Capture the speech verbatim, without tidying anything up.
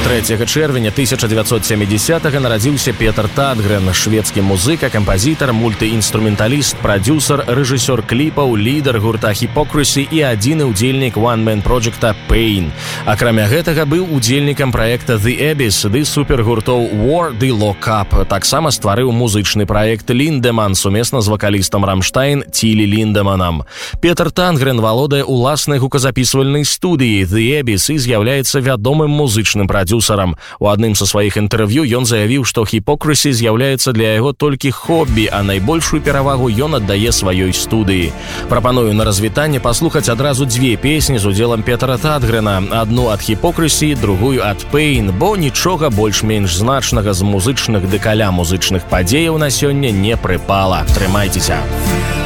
трэцяга чэрвеня тысяча дзевяцьсот сямідзясятага нарадзіўся Петр Тадгрен, шведскі музыка, кампазітар, мультыінструменталіст, прадзюсар, рэжысёр кліпаў, лідар гурта Hypocrisy і адзіны ўдзельнік one-man-проджекта Pain. Акрамя гэтага быў удзельнікам праекта The Abyss ды супергуртоў War ды Lock Up. Таксама стварыў музычны праект Ліндеман сумесна з вакалістам Рамштайн Цілі Ліндеманам. Петр Тадгрен валодае уласнай гуказапісвальнай студыяй The Abyss і з'яўляецца вядомым музычным прадзюсарам. У адным са сваіх інтэрв'ю ён заявіў, што Hypocrisy з'яўляецца для яго толькі хобі, а найбольшую перавагу ён аддае сваёй студыі. Прапаную на развітанне паслухаць адразу дзве песні з удзелам Петра Тадгрена. Адну ад Hypocrisy, другую ад Pain, бо нічога больш-менш значнага з музычных ды каля музычных падзеяў на сёння не прыпала. Трымайцеся!